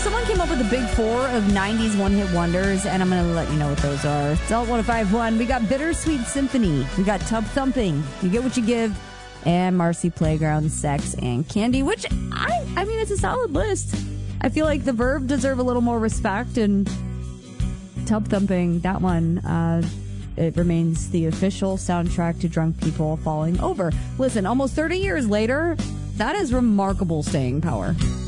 someone came up with the big four of 90s one-hit wonders, and I'm going to let you know what those are. It's all 105.1. We got Bittersweet Symphony. We got Tub Thumping. You Get What You Give. And Marcy Playground, Sex, and Candy, which, I mean, it's a solid list. I feel like the Verve deserve a little more respect, and Tub Thumping, that one, it remains the official soundtrack to Drunk People Falling Over. Listen, almost 30 years later, that is remarkable staying power.